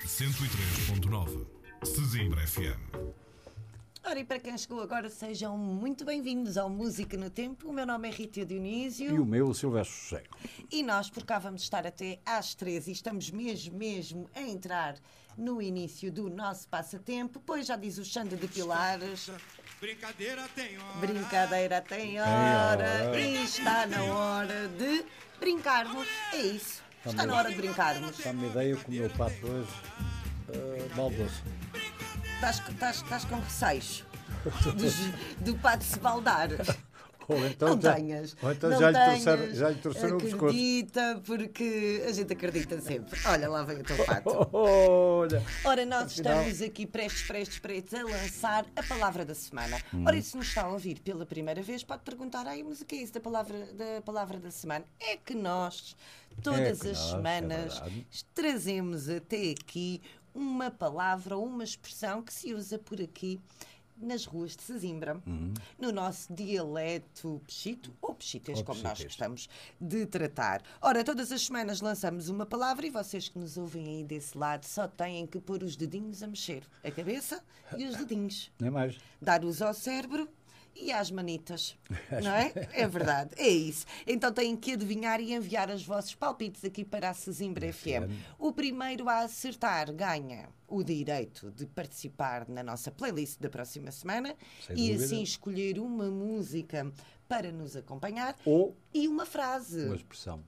103.9 Sesimbra FM. Ora, e para quem chegou agora, sejam muito bem-vindos ao Música no Tempo. O meu nome é Rita Dionísio. E o meu, Silvestre Sossego. E nós, por cá, vamos estar até às 13 e estamos mesmo a entrar no início do nosso passatempo. Pois já diz o Xande de Pilares. Brincadeira tem hora. Brincadeira tem hora. E está na hora de brincarmos. É isso. Está na hora de brincarmos. Dá-me ideia que o meu pato hoje baldoso. Estás com receios do pato se baldar. Ou então Não já, tenhas. ou então Não já, tenhas. lhe torceram o pescoço. Acredita, porque a gente acredita sempre. Olha, lá vem o teu pato. Olha. Ora, nós Afinal. estamos aqui prestes a lançar a palavra da semana. Ora, e se nos está a ouvir pela primeira vez, pode perguntar, mas o que é isso da palavra da semana? É que nós, todas as semanas, trazemos até aqui uma palavra ou uma expressão que se usa por aqui nas ruas de Sesimbra, no nosso dialeto pechito, ou pechitês, como nós gostamos de tratar. Ora, todas as semanas lançamos uma palavra e vocês que nos ouvem aí desse lado só têm que pôr os dedinhos a mexer. A cabeça e os dedinhos. Nem mais. Dar uso ao cérebro e às manitas, não é? É verdade, é isso. Então têm que adivinhar e enviar os vossos palpites aqui para a Sesimbra FM. O primeiro a acertar ganha o direito de participar na nossa playlist da próxima semana e assim escolher uma música para nos acompanhar e uma frase. Uma expressão.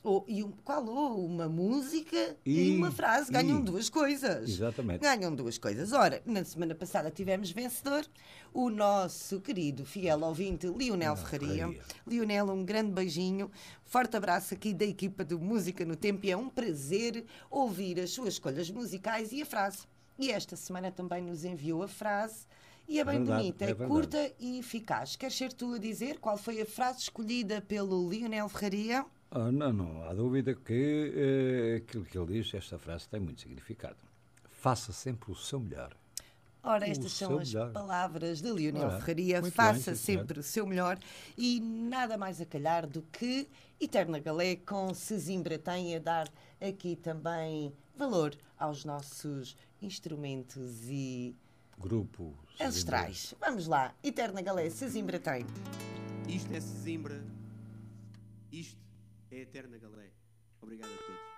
Uma música e uma frase. Ganham duas coisas. Exatamente. Ganham duas coisas. Ora, na semana passada tivemos vencedor, o nosso querido, fiel ouvinte, Lionel Ferraria. Lionel, um grande beijinho. Forte abraço aqui da equipa do Música no Tempo e é um prazer ouvir as suas escolhas musicais e a frase. E esta semana também nos enviou a frase. E é bem bonita, é curta e eficaz. Queres ser tu a dizer qual foi a frase escolhida pelo Lionel Ferraria? Não há dúvida que aquilo que ele diz, esta frase tem muito significado. Faça sempre o seu melhor. Ora, estas são as palavras de Lionel Ferraria. Faça sempre o seu melhor e nada mais a calhar do que Eterna Galé com Sesimbra tem a dar aqui também valor aos nossos instrumentos e grupos ancestrais. Vamos lá, Eterna Galé, Sesimbra tem. Isto é Sesimbra. Isto é Eterna Galé. Obrigado a todos.